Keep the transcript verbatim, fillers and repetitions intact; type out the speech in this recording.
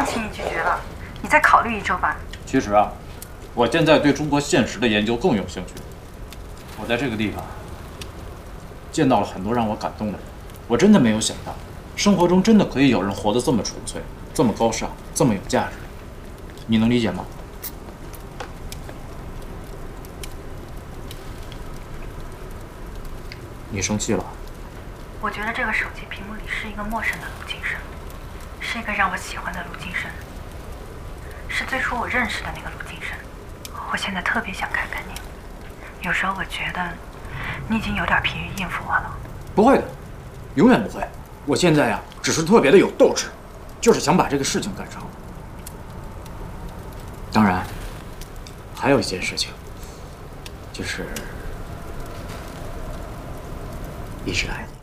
轻易拒绝了，你再考虑一周吧。 其实啊，我现在对中国现实的研究更有兴趣。我在这个地方见到了很多让我感动的人，我真的没有想到，生活中真的可以有人活得这么纯粹，这么高尚，这么有价值。你能理解吗？你生气了？ 我觉得这个手机屏幕里是一个陌生的陆金生，是一个让我喜欢的陆金生，是最初我认识的那个陆金生。我现在特别想看看你，有时候我觉得你已经有点疲于应付我了。 不会的，永远不会。我现在呀，只是特别的有斗志，就是想把这个事情干成。当然，还有一件事情，就是一直爱你。